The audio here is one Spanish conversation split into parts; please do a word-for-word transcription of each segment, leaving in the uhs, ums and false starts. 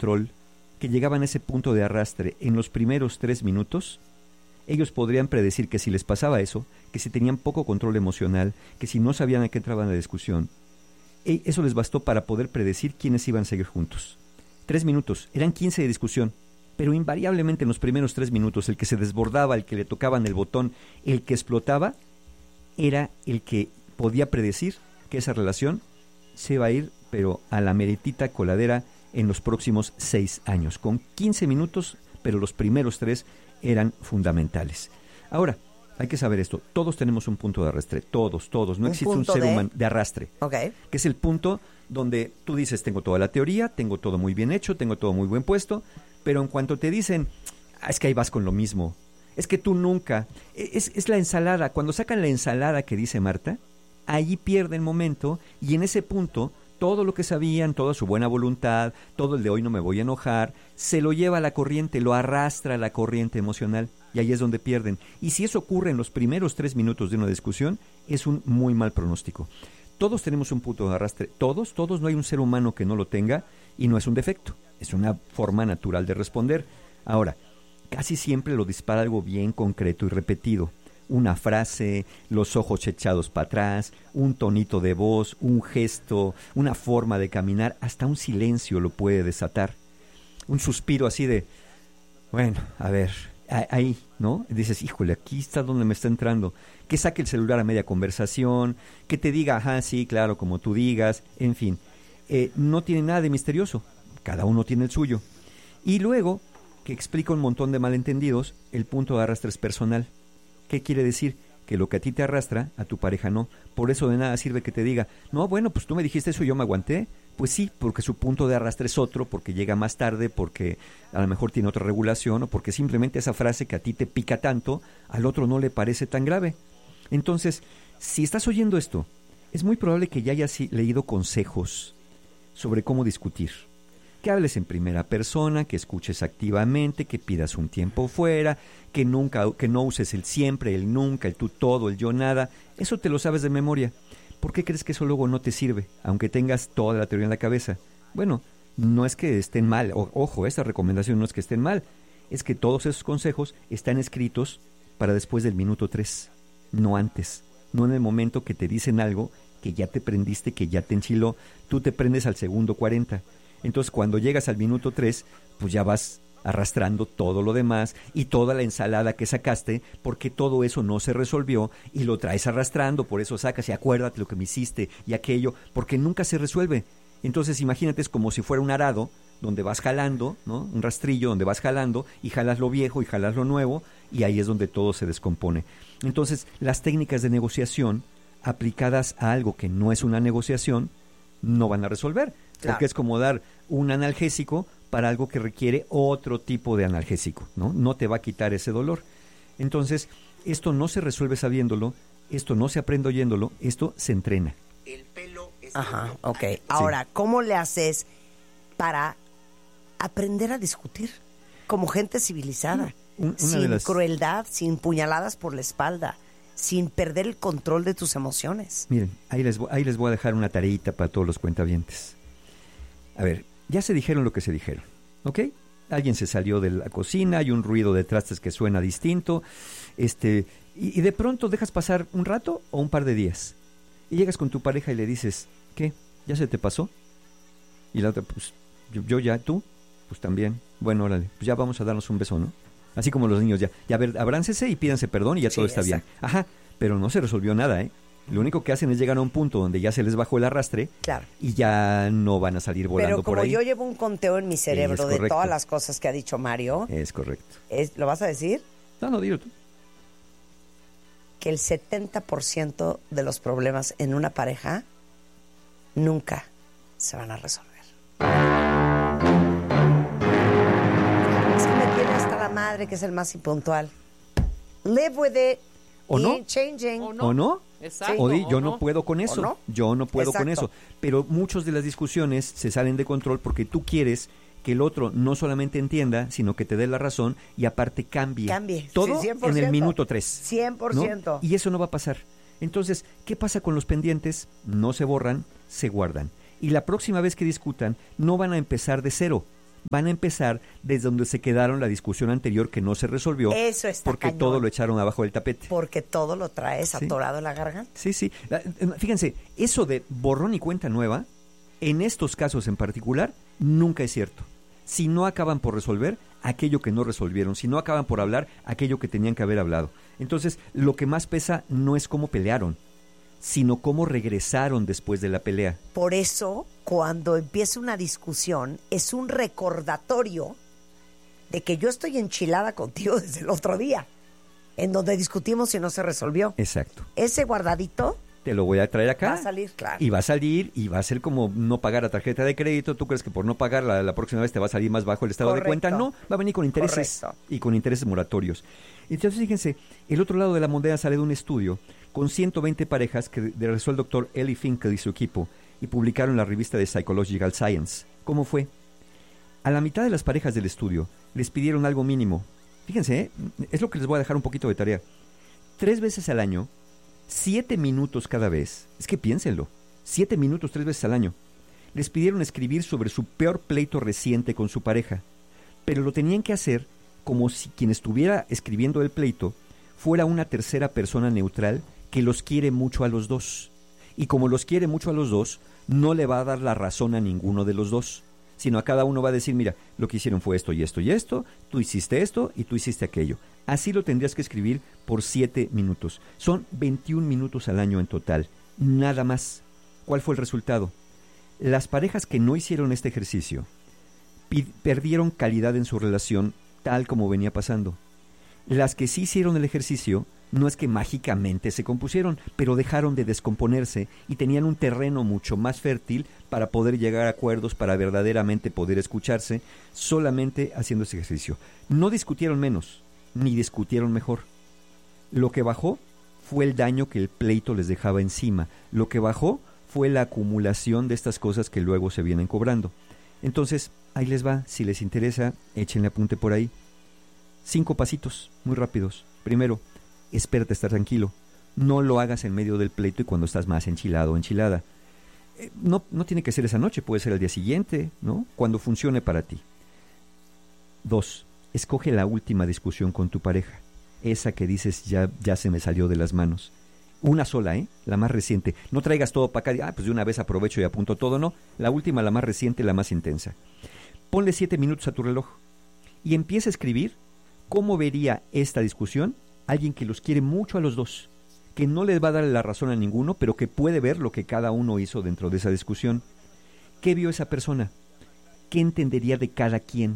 control, que llegaban a ese punto de arrastre en los primeros tres minutos, ellos podrían predecir que si les pasaba eso, que si tenían poco control emocional, que si no sabían a qué entraba en la discusión, eso les bastó para poder predecir quiénes iban a seguir juntos. Tres minutos, eran quince de discusión, pero invariablemente en los primeros tres minutos, el que se desbordaba, el que le tocaban el botón, el que explotaba, era el que podía predecir que esa relación se va a ir, pero a la meritita coladera en los próximos seis años, con quince minutos, pero los primeros tres eran fundamentales. Ahora, hay que saber esto, todos tenemos un punto de arrastre, todos, todos, no existe un ser humano de arrastre, okay, que es el punto donde tú dices, tengo toda la teoría, tengo todo muy bien hecho, tengo todo muy buen puesto, pero en cuanto te dicen, ah, es que ahí vas con lo mismo, es que tú nunca, es, es la ensalada, cuando sacan la ensalada que dice Marta, allí pierde el momento y en ese punto todo lo que sabían, toda su buena voluntad, todo el de hoy no me voy a enojar, se lo lleva a la corriente, lo arrastra a la corriente emocional y ahí es donde pierden. Y si eso ocurre en los primeros tres minutos de una discusión, es un muy mal pronóstico. Todos tenemos un punto de arrastre, todos, todos, no hay un ser humano que no lo tenga y no es un defecto, es una forma natural de responder. Ahora, casi siempre lo dispara algo bien concreto y repetido. Una frase, los ojos echados para atrás, un tonito de voz, un gesto, una forma de caminar, hasta un silencio lo puede desatar. Un suspiro así de, bueno, a ver, ahí, ¿no? Y dices, híjole, aquí está donde me está entrando. Que saque el celular a media conversación, que te diga, ajá, sí, claro, como tú digas, en fin. Eh, no tiene nada de misterioso, cada uno tiene el suyo. Y luego, que explica un montón de malentendidos, el punto de arrastre es personal. ¿Qué quiere decir? Que lo que a ti te arrastra, a tu pareja no. Por eso de nada sirve que te diga, no, bueno, pues tú me dijiste eso y yo me aguanté. Pues sí, porque su punto de arrastre es otro, porque llega más tarde, porque a lo mejor tiene otra regulación, o porque simplemente esa frase que a ti te pica tanto, al otro no le parece tan grave. Entonces, si estás oyendo esto, es muy probable que ya hayas leído consejos sobre cómo discutir. Que hables en primera persona, que escuches activamente, que pidas un tiempo fuera, que nunca, que no uses el siempre, el nunca, el tú todo, el yo nada. Eso te lo sabes de memoria. ¿Por qué crees que eso luego no te sirve, aunque tengas toda la teoría en la cabeza? Bueno, no es que estén mal, o, ojo, esta recomendación no es que estén mal, es que todos esos consejos están escritos para después del minuto tres, no antes, no en el momento que te dicen algo que ya te prendiste, que ya te enchiló, tú te prendes al segundo cuarenta. Entonces, cuando llegas al minuto tres, pues ya vas arrastrando todo lo demás y toda la ensalada que sacaste, porque todo eso no se resolvió y lo traes arrastrando, por eso sacas y acuérdate lo que me hiciste y aquello, porque nunca se resuelve. Entonces, imagínate, es como si fuera un arado donde vas jalando, ¿no? Un rastrillo donde vas jalando y jalas lo viejo y jalas lo nuevo y ahí es donde todo se descompone. Entonces, las técnicas de negociación aplicadas a algo que no es una negociación no van a resolver. Claro. Porque es como dar un analgésico para algo que requiere otro tipo de analgésico, ¿no? No te va a quitar ese dolor. Entonces, esto no se resuelve sabiéndolo, esto no se aprende oyéndolo, esto se entrena. El pelo es... Ajá, ok. Ahora, sí. ¿Cómo le haces para aprender a discutir como gente civilizada? Un, sin las... crueldad, sin puñaladas por la espalda, sin perder el control de tus emociones. Miren, ahí les, ahí les voy a dejar una tareita para todos los cuentavientes. A ver, ya se dijeron lo que se dijeron, ¿ok? Alguien se salió de la cocina, hay un ruido de trastes que suena distinto, este, y, y de pronto dejas pasar un rato o un par de días. Y llegas con tu pareja y le dices, ¿qué? ¿Ya se te pasó? Y la otra, pues, yo, yo ya, ¿tú? Pues también. Bueno, órale, pues ya vamos a darnos un beso, ¿no? Así como los niños ya, ya ver, abráncese y pídanse perdón y ya sí, todo está exacto. bien. Ajá, pero no se resolvió nada, ¿eh? Lo único que hacen es llegar a un punto donde ya se les bajó el arrastre, claro, y ya no van a salir volando por ahí. Pero como yo llevo un conteo en mi cerebro de todas las cosas que ha dicho Mario. Es correcto. Es, ¿lo vas a decir? No, no, dilo tú. Que el setenta por ciento de los problemas en una pareja nunca se van a resolver. Es que me tiene hasta la madre, que es el más impuntual. Live with it. ¿O no? Changing. ¿O no? ¿O no? Exacto. O di, yo ¿O no? no puedo con eso. no? Yo no puedo Exacto. con eso. Pero muchas de las discusiones se salen de control porque tú quieres que el otro no solamente entienda, sino que te dé la razón y aparte cambie. Cambie. Todo Sí, cien por en ciento. el minuto tres. cien por ciento. ¿no? Y eso no va a pasar. Entonces, ¿qué pasa con los pendientes? No se borran, se guardan. Y la próxima vez que discutan, no van a empezar de cero. van a empezar desde donde se quedaron la discusión anterior que no se resolvió. Eso está porque cañón. todo lo echaron abajo del tapete. Porque todo lo traes Sí. atorado en la garganta. Sí, sí. Fíjense, eso de borrón y cuenta nueva, en estos casos en particular, nunca es cierto. Si no acaban por resolver aquello que no resolvieron, si no acaban por hablar aquello que tenían que haber hablado. Entonces, lo que más pesa no es cómo pelearon, sino cómo regresaron después de la pelea. Por eso, cuando empieza una discusión, es un recordatorio de que yo estoy enchilada contigo desde el otro día, en donde discutimos y no se resolvió. Exacto. Ese guardadito Te lo voy a traer acá. va a salir, claro. Y va a salir y va a ser como no pagar la tarjeta de crédito. ¿Tú crees que por no pagar la, la próxima vez te va a salir más bajo el estado Correcto. de cuenta? No, va a venir con intereses. Correcto. Y con intereses moratorios. Entonces, fíjense, el otro lado de la moneda sale de un estudio con ciento veinte parejas que realizó el doctor Eli Finkel y su equipo y publicaron en la revista de Psychological Science. ¿Cómo fue? A la mitad de las parejas del estudio les pidieron algo mínimo. Fíjense, ¿eh? Es lo que les voy a dejar un poquito de tarea. Tres veces al año, siete minutos cada vez. Es que piénsenlo. Siete minutos tres veces al año. Les pidieron escribir sobre su peor pleito reciente con su pareja. Pero lo tenían que hacer como si quien estuviera escribiendo el pleito fuera una tercera persona neutral que los quiere mucho a los dos. Y como los quiere mucho a los dos, no le va a dar la razón a ninguno de los dos, sino a cada uno va a decir, mira, lo que hicieron fue esto y esto y esto, tú hiciste esto y tú hiciste aquello. Así lo tendrías que escribir por siete minutos. Son veintiún minutos al año en total, nada más. ¿Cuál fue el resultado? Las parejas que no hicieron este ejercicio perdieron calidad en su relación tal como venía pasando. Las que sí hicieron el ejercicio no es que mágicamente se compusieron, pero dejaron de descomponerse y tenían un terreno mucho más fértil para poder llegar a acuerdos, para verdaderamente poder escucharse, solamente haciendo ese ejercicio. No discutieron menos, ni discutieron mejor. Lo que bajó fue el daño que el pleito les dejaba encima. Lo que bajó fue la acumulación de estas cosas que luego se vienen cobrando. Entonces, ahí les va, si les interesa, échenle apunte por ahí. Cinco pasitos, muy rápidos. Primero, espérate a estar tranquilo. No lo hagas en medio del pleito y cuando estás más enchilado o enchilada. Eh, no, no tiene que ser esa noche, puede ser el día siguiente, ¿no? Cuando funcione para ti. Dos, escoge la última discusión con tu pareja. Esa que dices ya, ya se me salió de las manos. Una sola, ¿eh? La más reciente. No traigas todo para acá. Ah, pues de una vez aprovecho y apunto todo, no. La última, la más reciente, la más intensa. Ponle siete minutos a tu reloj y empieza a escribir cómo vería esta discusión alguien que los quiere mucho a los dos, que no les va a dar la razón a ninguno, pero que puede ver lo que cada uno hizo dentro de esa discusión. ¿Qué vio esa persona? ¿Qué entendería de cada quien?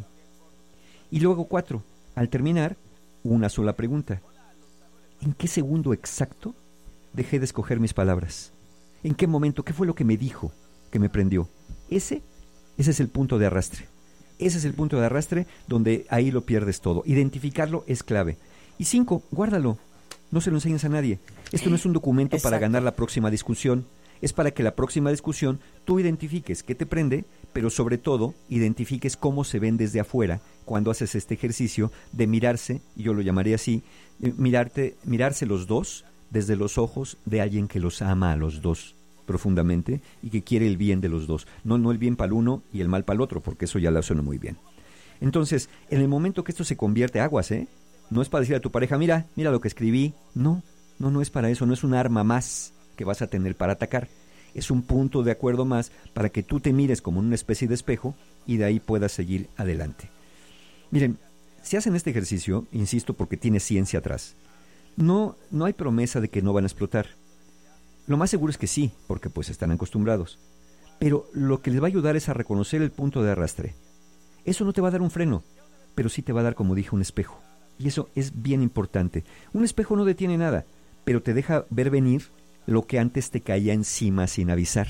Y luego cuatro, al terminar, una sola pregunta. ¿En qué segundo exacto dejé de escoger mis palabras? ¿En qué momento? ¿Qué fue lo que me dijo que me prendió? Ese, ese es el punto de arrastre. Ese es el punto de arrastre donde ahí lo pierdes todo. Identificarlo es clave. Y cinco, guárdalo. No se lo enseñes a nadie. Esto no es un documento Exacto. para ganar la próxima discusión. Es para que la próxima discusión tú identifiques qué te prende, pero sobre todo identifiques cómo se ven desde afuera cuando haces este ejercicio de mirarse, y yo lo llamaré así, eh, mirarte, mirarse los dos desde los ojos de alguien que los ama a los dos profundamente y que quiere el bien de los dos. No, no el bien para el uno y el mal para el otro, porque eso ya la suena muy bien. Entonces, en el momento que esto se convierte aguas, ¿eh? No es para decir a tu pareja, mira, mira lo que escribí. No, no, no es para eso, no es un arma más que vas a tener para atacar. Es un punto de acuerdo más para que tú te mires como una especie de espejo y de ahí puedas seguir adelante. Miren, si hacen este ejercicio, insisto porque tiene ciencia atrás, no, no hay promesa de que no van a explotar. Lo más seguro es que sí, porque pues están acostumbrados. Pero lo que les va a ayudar es a reconocer el punto de arrastre. Eso no te va a dar un freno, pero sí te va a dar, como dije, un espejo. Y eso es bien importante. Un espejo no detiene nada, pero te deja ver venir lo que antes te caía encima sin avisar.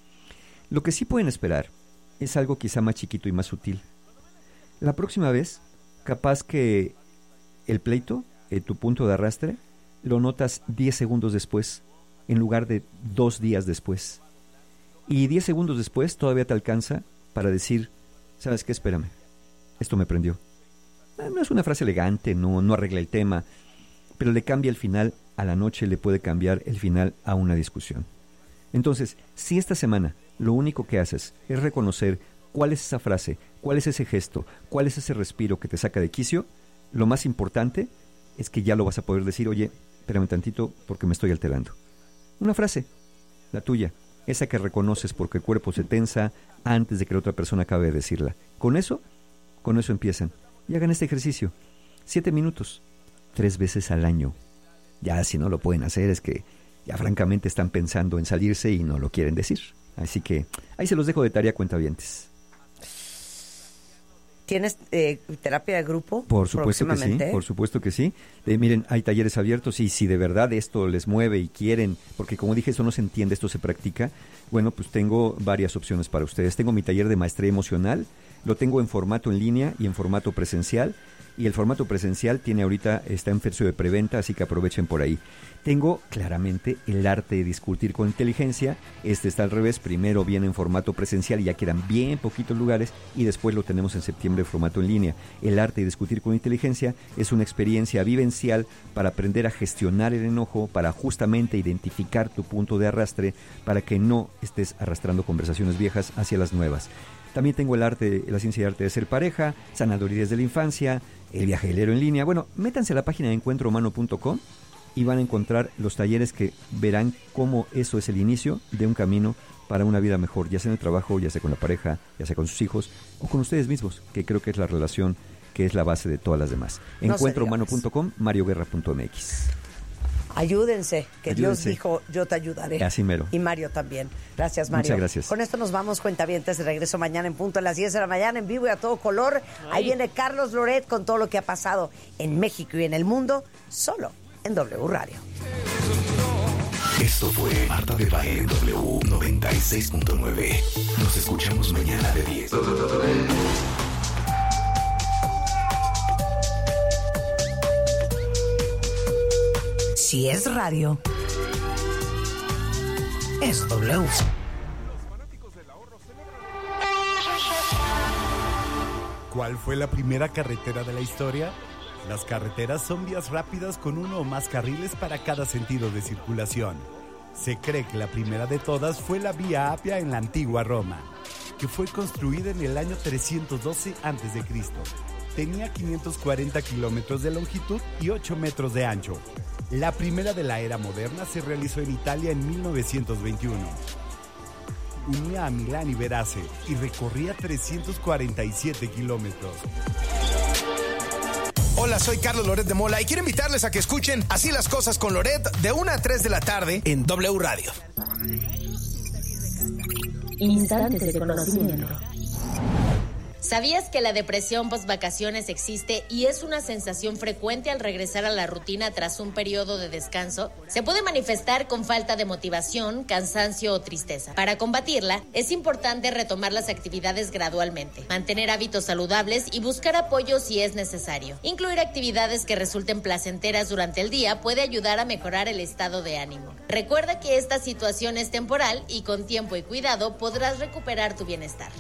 Lo que sí pueden esperar es algo quizá más chiquito y más sutil. La próxima vez, capaz que el pleito, eh, tu punto de arrastre, lo notas diez segundos después, en lugar de dos días después. Y diez segundos después todavía te alcanza para decir, ¿sabes qué? Espérame, esto me prendió. No es una frase elegante, no, no arregla el tema, pero le cambia el final a la noche, le puede cambiar el final a una discusión. Entonces, si esta semana lo único que haces es reconocer cuál es esa frase cuál es ese gesto, cuál es ese respiro que te saca de quicio, lo más importante es que ya lo vas a poder decir, oye, espérame tantito porque me estoy alterando. Una frase, la tuya, esa que reconoces porque el cuerpo se tensa antes de que la otra persona acabe de decirla. Con eso, con eso empiezan. Y hagan este ejercicio. Siete minutos, tres veces al año. Ya si no lo pueden hacer es que ya francamente están pensando en salirse y no lo quieren decir. Así que ahí se los dejo de tarea, cuentavientes. ¿Tienes eh, terapia de grupo? Por supuesto que sí, por supuesto que sí. Eh, miren, hay talleres abiertos y si de verdad esto les mueve y quieren, porque como dije, eso no se entiende, esto se practica, bueno, pues tengo varias opciones para ustedes. Tengo mi taller de maestría emocional, lo tengo en formato en línea y en formato presencial. Y el formato presencial tiene ahorita, está en precio de preventa, así que aprovechen por ahí. Tengo claramente el arte de discutir con inteligencia. Este está al revés, primero viene en formato presencial y ya quedan bien poquitos lugares y después lo tenemos en septiembre en formato en línea. El arte de discutir con inteligencia es una experiencia vivencial para aprender a gestionar el enojo, para justamente identificar tu punto de arrastre, para que no estés arrastrando conversaciones viejas hacia las nuevas. También tengo el arte, la ciencia y arte de ser pareja, sanadurías de la infancia, el viaje del héroe en línea. Bueno, métanse a la página de encuentro humano punto com y van a encontrar los talleres que verán cómo eso es el inicio de un camino para una vida mejor, ya sea en el trabajo, ya sea con la pareja, ya sea con sus hijos o con ustedes mismos, que creo que es la relación que es la base de todas las demás. No encuentro humano punto com, mario guerra punto m x. Ayúdense, que Ayúdense. Dios dijo, yo te ayudaré. Así mero. Y Mario también. Gracias, Mario. Muchas gracias. Con esto nos vamos, cuentavientes, de regreso mañana en punto a las diez de la mañana, en vivo y a todo color. Ay. Ahí viene Carlos Loret con todo lo que ha pasado en México y en el mundo, solo en W Radio. Esto fue Marta de Baile en W noventa y seis punto nueve. Nos escuchamos mañana de diez. Si es radio, es W. ¿Cuál fue la primera carretera de la historia? Las carreteras son vías rápidas con uno o más carriles para cada sentido de circulación. Se cree que la primera de todas fue la Vía Apia en la antigua Roma, que fue construida en el año trescientos doce antes de Cristo. Tenía quinientos cuarenta kilómetros de longitud y ocho metros de ancho. La primera de la era moderna se realizó en Italia en mil novecientos veintiuno. Unía a Milán y Verace y recorría trescientos cuarenta y siete kilómetros. Hola, soy Carlos Loret de Mola y quiero invitarles a que escuchen Así las cosas con Loret de una a tres de la tarde en W Radio. Instantes de conocimiento. ¿Sabías que la depresión post-vacaciones existe y es una sensación frecuente al regresar a la rutina tras un periodo de descanso? Se puede manifestar con falta de motivación, cansancio o tristeza. Para combatirla, es importante retomar las actividades gradualmente, mantener hábitos saludables y buscar apoyo si es necesario. Incluir actividades que resulten placenteras durante el día puede ayudar a mejorar el estado de ánimo. Recuerda que esta situación es temporal y con tiempo y cuidado podrás recuperar tu bienestar.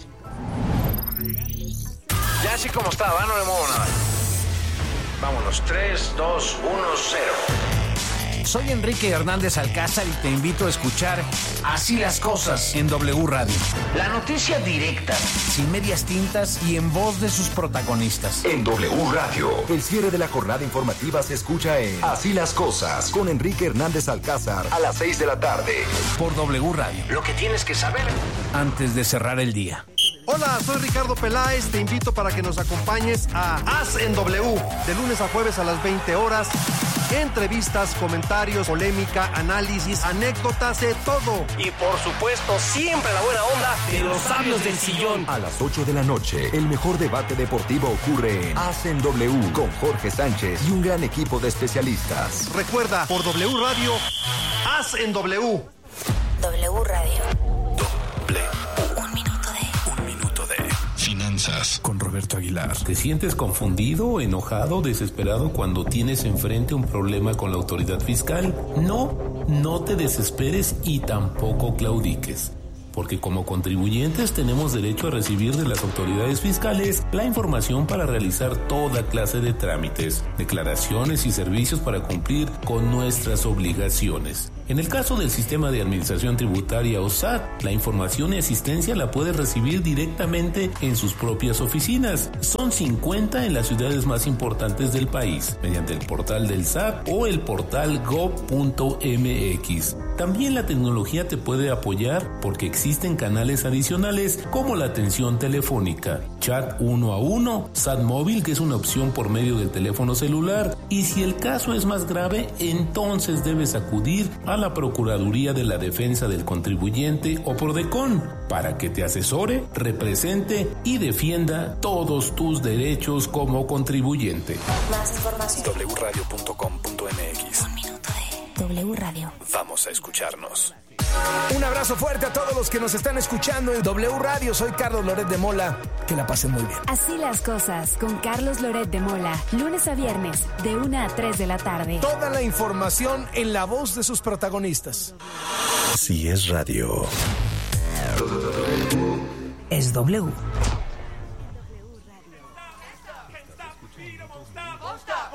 Ya así como está, ¿va? No le muevo nada. Vámonos, tres, dos, uno, cero. Soy Enrique Hernández Alcázar y te invito a escuchar Así las cosas en W Radio. La noticia directa, sin medias tintas y en voz de sus protagonistas. En W Radio, el cierre de la jornada informativa se escucha en Así las cosas con Enrique Hernández Alcázar a las seis de la tarde. Por W Radio. Lo que tienes que saber antes de cerrar el día. Hola, soy Ricardo Peláez, te invito para que nos acompañes a Haz en W, de lunes a jueves a las veinte horas. Entrevistas, comentarios, polémica, análisis, anécdotas, de todo. Y por supuesto, siempre la buena onda de los sabios del sillón. A las ocho de la noche, el mejor debate deportivo ocurre en Haz en W, con Jorge Sánchez y un gran equipo de especialistas. Recuerda, por W Radio, Haz en W. W Radio. Doble. Un minuto de... Un minuto de finanzas con Roberto Aguilar. ¿Te sientes confundido, enojado, desesperado cuando tienes enfrente un problema con la autoridad fiscal? No, no te desesperes y tampoco claudiques. Porque como contribuyentes tenemos derecho a recibir de las autoridades fiscales la información para realizar toda clase de trámites, declaraciones y servicios para cumplir con nuestras obligaciones. En el caso del Sistema de Administración Tributaria o S A T, la información y asistencia la puede recibir directamente en sus propias oficinas. Son cincuenta en las ciudades más importantes del país, mediante el portal del S A T o el portal gob punto m x. También la tecnología te puede apoyar porque existen canales adicionales como la atención telefónica, chat uno a uno, S A T móvil, que es una opción por medio del teléfono celular, y si el caso es más grave, entonces debes acudir a la Procuraduría de la Defensa del Contribuyente o Prodecon para que te asesore, represente y defienda todos tus derechos como contribuyente. Más información. doble u radio punto com punto m x. Un minuto de W Radio. Vamos a escucharnos. Un abrazo fuerte a todos los que nos están escuchando en W Radio. Soy Carlos Loret de Mola. Que la pasen muy bien. Así las cosas con Carlos Loret de Mola. Lunes a viernes de una a tres de la tarde. Toda la información en la voz de sus protagonistas. Así es radio. Es W.